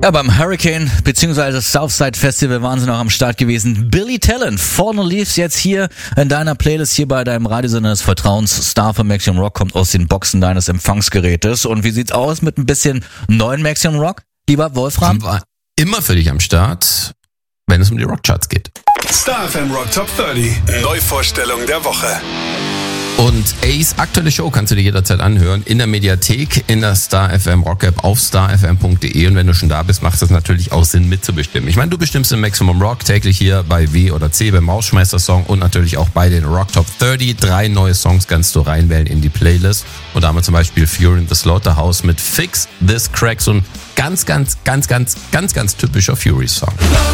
Ja, beim Hurricane bzw. Southside Festival waren sie noch am Start gewesen. Billy Talent, Fallen Leaves jetzt hier in deiner Playlist, hier bei deinem Radiosender des Vertrauens. Star von Maximum Rock kommt aus den Boxen deines Empfangsgerätes. Und wie sieht's aus mit ein bisschen neuen Maximum Rock, lieber Wolfram? War immer für dich am Start, wenn es um die Rockcharts geht. Star FM Rock Top 30, Neuvorstellung der Woche. Und Ace aktuelle Show kannst du dir jederzeit anhören in der Mediathek, in der Star FM Rock App auf starfm.de. Und wenn du schon da bist, macht es natürlich auch Sinn mitzubestimmen. Ich meine, du bestimmst im Maximum Rock täglich hier bei W oder C beim Rausschmeißer-Song und natürlich auch bei den Rock Top 30. 3 neue Songs kannst du reinwählen in die Playlist. Und da haben wir zum Beispiel Fury in the Slaughterhouse mit Fix This Crack, so ein ganz typischer Fury-Song.